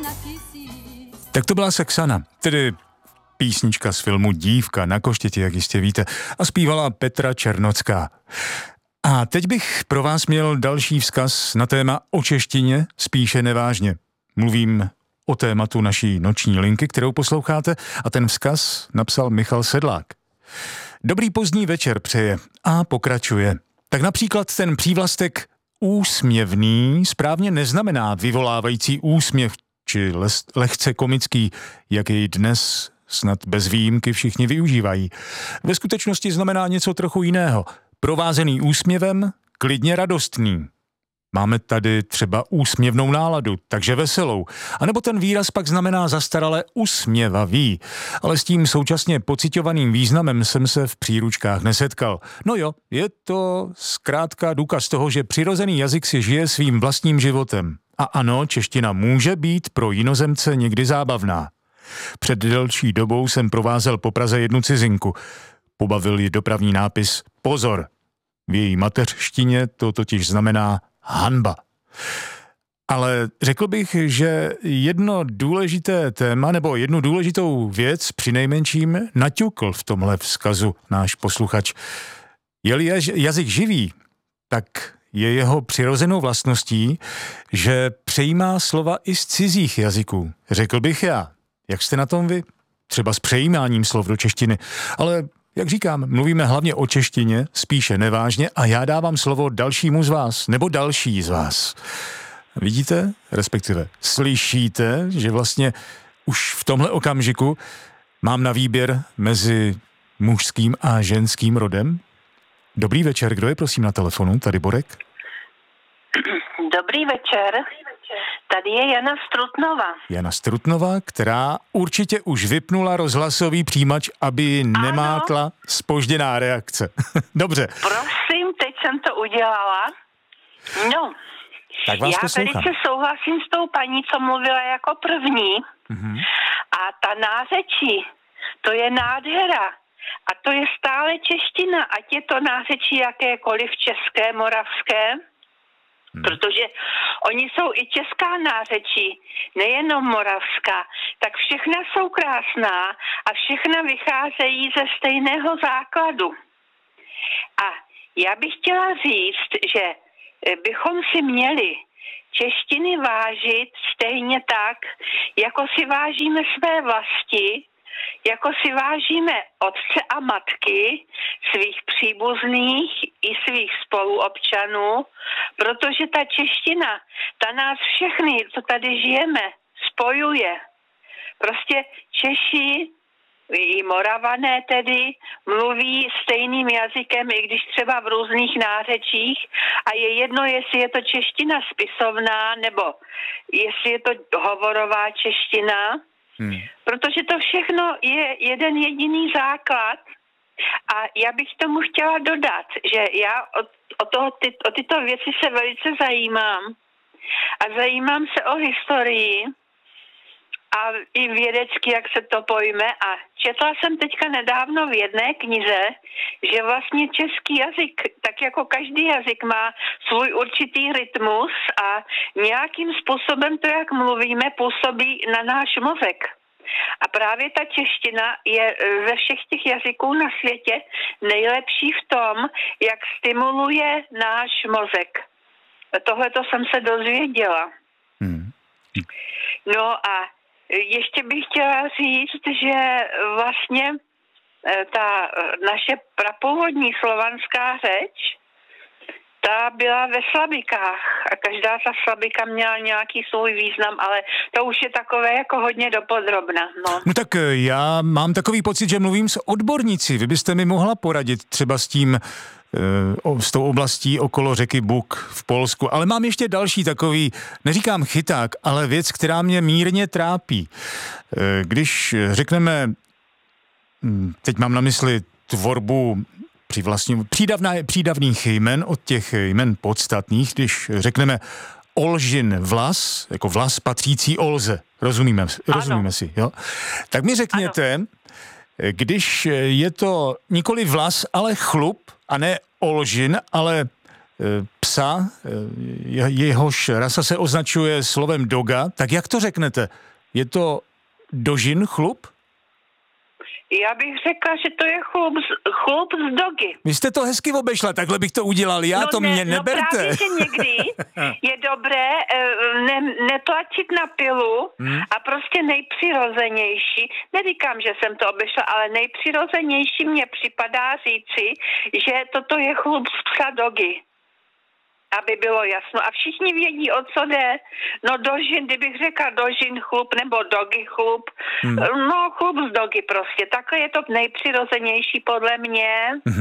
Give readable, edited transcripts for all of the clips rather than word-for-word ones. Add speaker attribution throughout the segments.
Speaker 1: Tak to byla Saxana, tedy písnička z filmu Dívka na koštěti, jak jistě víte, a zpívala Petra Černocká. A teď bych pro vás měl další vzkaz na téma o češtině, spíše nevážně. Mluvím o tématu naší noční linky, kterou posloucháte, a ten vzkaz napsal Michal Sedlák. Dobrý pozdní večer přeje a pokračuje. Tak například ten přívlastek úsměvný správně neznamená vyvolávající úsměv, či lehce komický, jak jej dnes snad bez výjimky všichni využívají. Ve skutečnosti znamená něco trochu jiného. Provázený úsměvem, klidně radostný. Máme tady třeba úsměvnou náladu, takže veselou. A nebo ten výraz pak znamená zastarale usměvavý. Ale s tím současně pociťovaným významem jsem se v příručkách nesetkal. No jo, je to zkrátka důkaz toho, že přirozený jazyk si žije svým vlastním životem. A ano, čeština může být pro jinozemce někdy zábavná. Před delší dobou jsem provázel po Praze jednu cizinku. Pobavil ji dopravní nápis Pozor. V její mateřštině to totiž znamená hanba. Ale řekl bych, že jedno důležité téma nebo jednu důležitou věc přinejmenším naťukl v tomhle vzkazu náš posluchač. Je-li jazyk živý, tak je jeho přirozenou vlastností, že přejímá slova i z cizích jazyků. Řekl bych já. Jak jste na tom vy? Třeba s přejímáním slov do češtiny. Ale jak říkám, mluvíme hlavně o češtině, spíše nevážně, a já dávám slovo dalšímu z vás, nebo další z vás. Vidíte, respektive slyšíte, že vlastně už v tomhle okamžiku mám na výběr mezi mužským a ženským rodem? Dobrý večer, kdo je prosím na telefonu? Tady Borek.
Speaker 2: Dobrý večer, tady je Jana Strutnova.
Speaker 1: Jana Strutnova, která určitě už vypnula rozhlasový přijímač, aby nemátla zpožděná reakce. Dobře.
Speaker 2: Prosím, teď jsem to udělala. No,
Speaker 1: tak vás
Speaker 2: já
Speaker 1: poslouchám.
Speaker 2: velice souhlasím s tou paní, co mluvila jako první. Mm-hmm. A ta nářečí, to je nádhera. A to je stále čeština, ať je to nářečí jakékoliv české, moravské, protože oni jsou i česká nářečí, nejenom moravská, tak všechna jsou krásná a všechna vycházejí ze stejného základu. A já bych chtěla říct, že bychom si měli češtiny vážit stejně tak, jako si vážíme své vlasti, jako si vážíme otce a matky, svých příbuzných i svých spoluobčanů, protože ta čeština, ta nás všechny, co tady žijeme, spojuje. Prostě Češi, i Moravané tedy, mluví stejným jazykem, i když třeba v různých nářečích, a je jedno, jestli je to čeština spisovná, nebo jestli je to hovorová čeština, protože to všechno je jeden jediný základ. A já bych tomu chtěla dodat, že já o tyto věci se velice zajímám. A zajímám se o historii a i vědecky, jak se to pojme. A četla jsem teďka nedávno v jedné knize, že vlastně český jazyk, tak jako každý jazyk, má svůj určitý rytmus a nějakým způsobem to, jak mluvíme, působí na náš mozek. A právě ta čeština je ze všech těch jazyků na světě nejlepší v tom, jak stimuluje náš mozek. Tohleto jsem se dozvěděla. No a ještě bych chtěla říct, že vlastně ta naše prapůvodní slovanská řeč, ta byla ve slabikách a každá ta slabika měla nějaký svůj význam, ale to už je takové jako hodně dopodrobna.
Speaker 1: No tak já mám takový pocit, že mluvím s odborníci. Vy byste mi mohla poradit třeba s tou oblastí okolo řeky Buk v Polsku, ale mám ještě další takový, neříkám chyták, ale věc, která mě mírně trápí. Když řekneme, teď mám na mysli tvorbu přídavných jmen od těch jmen podstatných, když řekneme Olžin vlas, jako vlas patřící Olze, rozumíme si, jo? Tak mi řekněte, když je to nikoli vlas, ale chlup, a ne Olžin, ale psa, jehož rasa se označuje slovem doga, tak jak to řeknete? Je to dožin chlup?
Speaker 2: Já bych řekla, že to je chlup z dogy.
Speaker 1: Vy jste to hezky obešla, takhle bych to udělal já, to mě neberte.
Speaker 2: No právě, že někdy je dobré netlačit na pilu a prostě nejpřirozenější, neříkám, že jsem to obešla, ale nejpřirozenější mně připadá říci, že toto je chlup z psa dogy. Aby bylo jasno. A všichni vědí, o co jde. No dožin, kdybych řekla dožin chlup nebo dogy chlup. No chlup z dogy prostě. Takhle je to nejpřirozenější podle mě.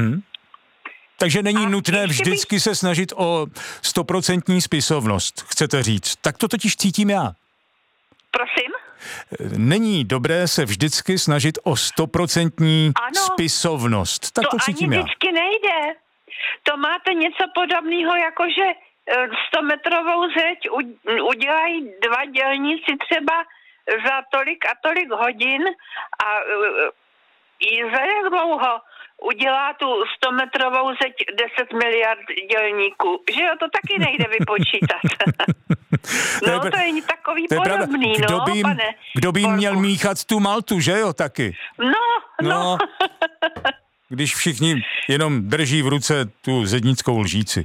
Speaker 1: Takže není nutné vždycky se snažit o 100% spisovnost, chcete říct. Tak to totiž cítím já.
Speaker 2: Prosím?
Speaker 1: Není dobré se vždycky snažit o 100% spisovnost. Tak to cítím já.
Speaker 2: Ani vždycky nejde. To máte něco podobného, jako že 100-metrovou zeď udělají 2 dělníci třeba za tolik a tolik hodin a za jak dlouho udělá tu 100-metrovou zeď 10 miliard dělníků. Že jo, to taky nejde vypočítat. No, to je takový podobný,
Speaker 1: Kdo by měl míchat tu maltu, že jo, taky?
Speaker 2: No.
Speaker 1: Když všichni jenom drží v ruce tu zednickou lžíci.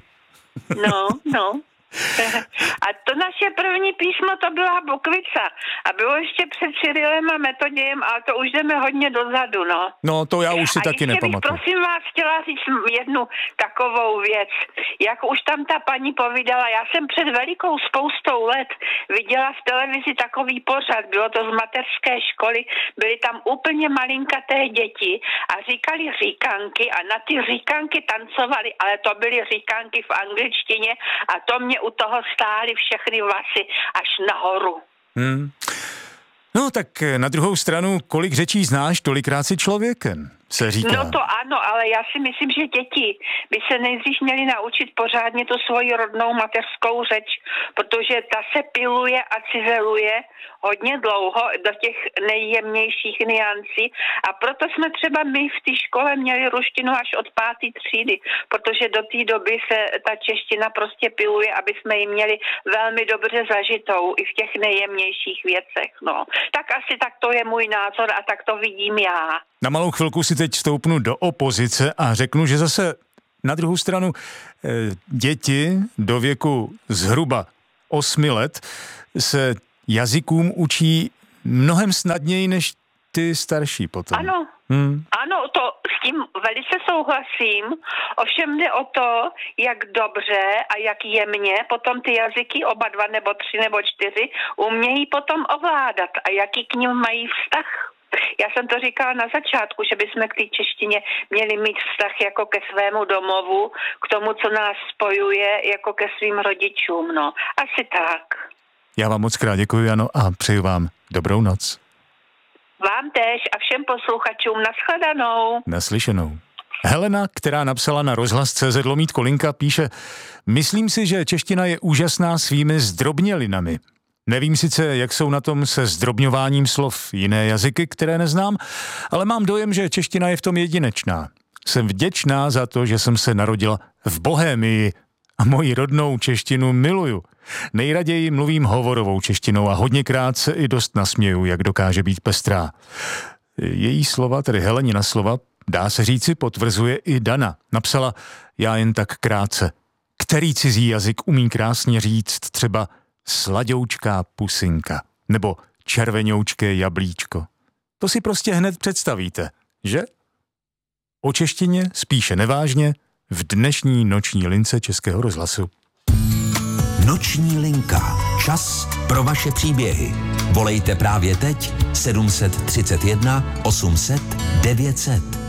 Speaker 2: No. A to naše první písmo, to byla Bukvica. A bylo ještě před Cyrilem a Metodějem, ale to už jdeme hodně dozadu, no.
Speaker 1: No, to já už si taky nepamatuju.
Speaker 2: Prosím vás, chtěla říct jednu takovou věc. Jak už tam ta paní povídala, já jsem před velikou spoustou let viděla v televizi takový pořad, bylo to z mateřské školy, byly tam úplně malinkaté děti a říkali říkanky a na ty říkanky tancovali, ale to byly říkanky v angličtině a to mě u toho stály všechny vlasy až nahoru.
Speaker 1: No tak na druhou stranu, kolik řečí znáš, tolikrát si člověkem, se říká.
Speaker 2: No to ano, ale já si myslím, že děti by se nejdřív měly naučit pořádně tu svoji rodnou mateřskou řeč, protože ta se piluje a cizeluje hodně dlouho do těch nejjemnějších niancí a proto jsme třeba my v té škole měli ruštinu až od 5. třídy, protože do té doby se ta čeština prostě piluje, aby jsme ji měli velmi dobře zažitou i v těch nejjemnějších věcech, no. Tak asi tak to je můj názor a tak to vidím já.
Speaker 1: Na malou chvilku si teď vstoupnu do opozice a řeknu, že zase na druhou stranu děti do věku zhruba 8 let se jazykům učí mnohem snadněji než ty starší potom.
Speaker 2: Ano, to s tím velice souhlasím. Ovšem jde o to, jak dobře a jak jemně potom ty jazyky, oba 2 nebo 3 nebo 4, umějí potom ovládat a jaký k nim mají vztah. Já jsem to říkala na začátku, že bychom k té češtině měli mít vztah jako ke svému domovu, k tomu, co nás spojuje, jako ke svým rodičům, no. Asi tak.
Speaker 1: Já vám moc krát děkuji, Jano, a přeju vám dobrou noc.
Speaker 2: Vám též a všem posluchačům nashledanou.
Speaker 1: Naslyšenou. Helena, která napsala na rozhlas.cz/Kolinka, píše: Myslím si, že čeština je úžasná svými zdrobnělinami. Nevím sice, jak jsou na tom se zdrobňováním slov jiné jazyky, které neznám, ale mám dojem, že čeština je v tom jedinečná. Jsem vděčná za to, že jsem se narodila v Bohémii a moji rodnou češtinu miluju. Nejraději mluvím hovorovou češtinou a hodněkrát se i dost nasměju, jak dokáže být pestrá. Její slova, tedy Helenina slova, dá se říci, potvrzuje i Dana. Napsala: Já jen tak krátce. Který cizí jazyk umí krásně říct třeba sladoučká pusinka nebo červenoučké jablíčko? To si prostě hned představíte, že? O češtině spíše nevážně v dnešní noční lince Českého rozhlasu.
Speaker 3: Noční linka. Čas pro vaše příběhy. Volejte právě teď 731 800 900.